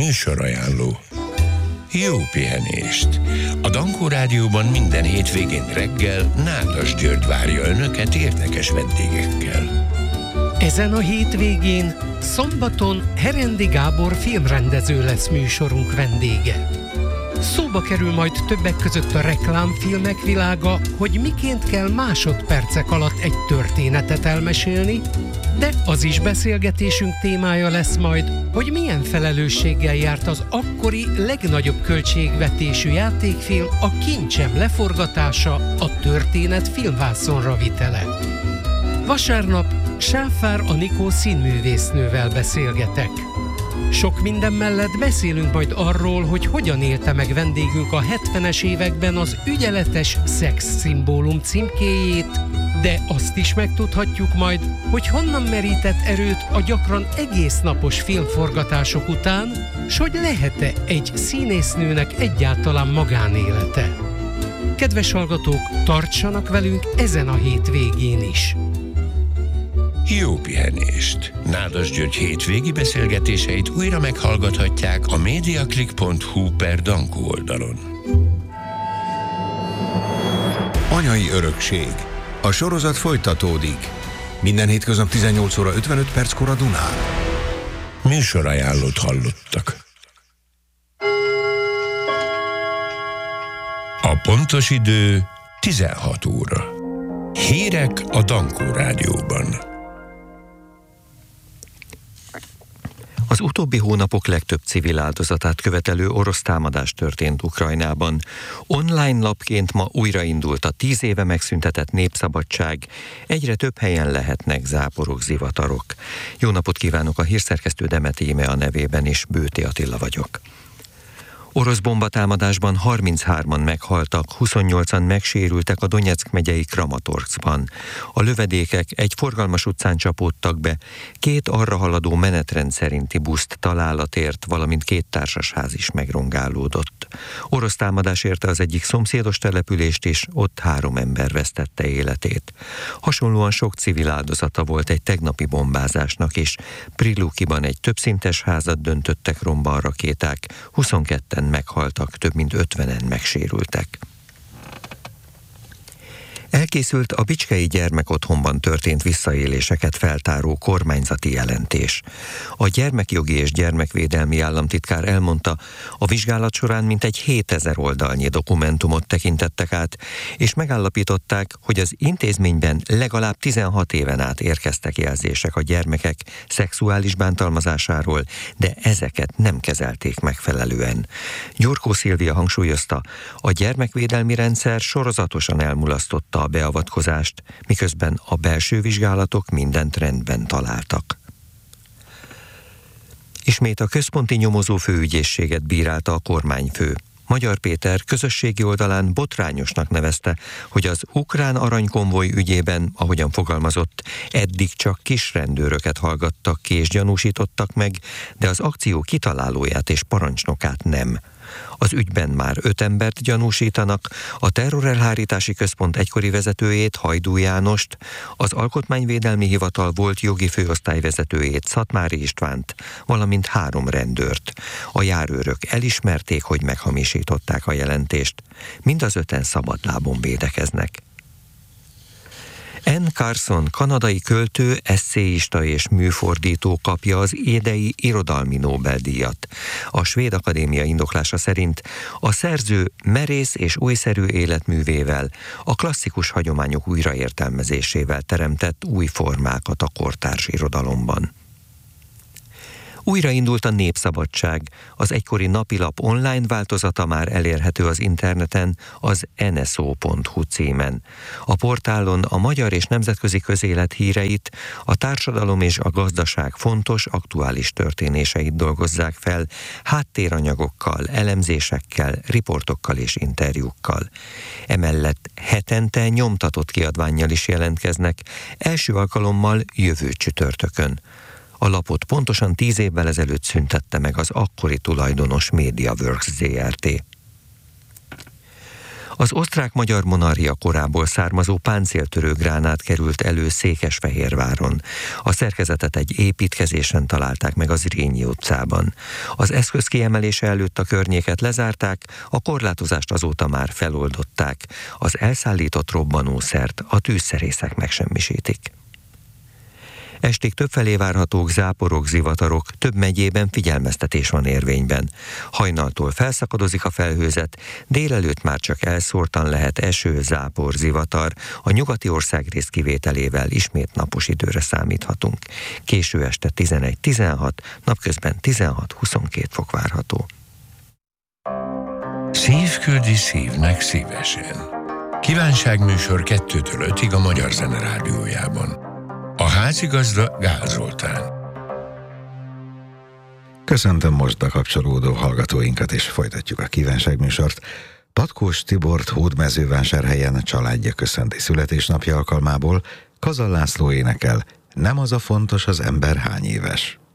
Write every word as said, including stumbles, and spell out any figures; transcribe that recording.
Műsorajánló. Jó pihenést! A Dankó Rádióban minden hétvégén reggel Nádas György várja önöket érdekes vendégekkel. Ezen a hétvégén, szombaton Herendi Gábor filmrendező lesz műsorunk vendége. Szóba kerül majd többek között a reklámfilmek világa, hogy miként kell másodpercek alatt egy történetet elmesélni, de az is beszélgetésünk témája lesz majd, hogy milyen felelősséggel járt az akkori legnagyobb költségvetésű játékfilm, a Kincsem leforgatása, a történet filmvászonra vitele. Vasárnap Sáfár Anikó színművésznővel beszélgetek. Sok minden mellett beszélünk majd arról, hogy hogyan élte meg vendégünk a hetvenes években az ügyeletes szexszimbólum címkéjét, de azt is megtudhatjuk majd, hogy honnan merített erőt a gyakran egész napos filmforgatások után, s hogy lehet-e egy színésznőnek egyáltalán magánélete. Kedves hallgatók, tartsanak velünk ezen a hétvégén is! Jó pihenést! Nádas György hétvégi beszélgetéseit újra meghallgathatják a mediaclick pont hu per Dankó oldalon. Anyai örökség. A sorozat folytatódik. Minden hétköznap tizennyolc óra ötvenöt perckor a Dunán. Műsorajánlót hallottak. A pontos idő tizenhat óra. Hírek a Dankó Rádióban. Az utóbbi hónapok legtöbb civil áldozatát követelő orosz támadás történt Ukrajnában. Online lapként ma újraindult a tíz éve megszüntetett Népszabadság. Egyre több helyen lehetnek záporok, zivatarok. Jó napot kívánok, a hírszerkesztő Demet Íme a nevében is, Bőti Attila vagyok. Orosz bombatámadásban harminchárman meghaltak, huszonnyolcan megsérültek a Donyeck megyei Kramatorszkban. A lövedékek egy forgalmas utcán csapódtak be, két arra haladó menetrend szerinti buszt találat ért, valamint két társasház is megrongálódott. Orosz támadás érte az egyik szomszédos települést is, ott három ember vesztette életét. Hasonlóan sok civil áldozata volt egy tegnapi bombázásnak is. Prilukiban egy többszintes házat döntöttek romba a rakéták, huszonketten meghaltak, több mint ötvenen megsérültek. Elkészült a Bicskei Gyermekotthonban történt visszaéléseket feltáró kormányzati jelentés. A gyermekjogi és gyermekvédelmi államtitkár elmondta, a vizsgálat során mintegy hétezer oldalnyi dokumentumot tekintettek át, és megállapították, hogy az intézményben legalább tizenhat éven át érkeztek jelzések a gyermekek szexuális bántalmazásáról, de ezeket nem kezelték megfelelően. Gyurkó Szilvia hangsúlyozta, a gyermekvédelmi rendszer sorozatosan elmulasztotta a beavatkozást, miközben a belső vizsgálatok mindent rendben találtak. Ismét a központi nyomozó főügyészséget bírálta a kormányfő. Magyar Péter közösségi oldalán botrányosnak nevezte, hogy az ukrán aranykonvoj ügyében, ahogyan fogalmazott, eddig csak kis rendőröket hallgattak ki és gyanúsítottak meg, de az akció kitalálóját és parancsnokát nem. Az ügyben már öt embert gyanúsítanak, a terrorelhárítási központ egykori vezetőjét, Hajdú Jánost, az Alkotmányvédelmi Hivatal volt jogi főosztályvezetőjét, Szatmári Istvánt, valamint három rendőrt. A járőrök elismerték, hogy meghamisították a jelentést. Mind az öten szabadlábon védekeznek. Anne Carson, kanadai költő, esszéista és műfordító kapja az édei irodalmi Nobel-díjat. A Svéd Akadémia indoklása szerint a szerző merész és újszerű életművével, a klasszikus hagyományok újraértelmezésével teremtett új formákat a kortárs irodalomban. Újraindult a Népszabadság, az egykori napilap online változata már elérhető az interneten, az en es o pont hu címen. A portálon a magyar és nemzetközi közélet híreit, a társadalom és a gazdaság fontos, aktuális történéseit dolgozzák fel, háttéranyagokkal, elemzésekkel, riportokkal és interjúkkal. Emellett hetente nyomtatott kiadvánnyal is jelentkeznek, első alkalommal jövő csütörtökön. A lapot pontosan tíz évvel ezelőtt szüntette meg az akkori tulajdonos MediaWorks Zrt. Az osztrák-magyar monarchia korából származó páncéltörő gránát került elő Székesfehérváron. A szerkezetet egy építkezésen találták meg az Zrínyi utcában. Az eszköz kiemelése előtt a környéket lezárták, a korlátozást azóta már feloldották. Az elszállított robbanószert a tűzszerészek megsemmisítik. Estig többfelé várhatók záporok, zivatarok, több megyében figyelmeztetés van érvényben. Hajnaltól felszakadozik a felhőzet, délelőtt már csak elszórtan lehet eső, zápor, zivatar, a nyugati országrész kivételével ismét napos időre számíthatunk. Késő este tizenegy-tizenhat, napközben tizenhat-huszonkét fok várható. Szív küldi szívnek szívesen. Kívánságműsor kettőtől ötig a Magyar Zene Rádiójában. A házigazda Gál Zoltán. Köszöntöm most bekapcsolódó hallgatóinkat, és folytatjuk a kívánságműsort. Patkós Tibort Hódmezővásárhelyen családja köszönti születésnapja alkalmából. Kazal László énekel: Nem az a fontos, az ember hány éves.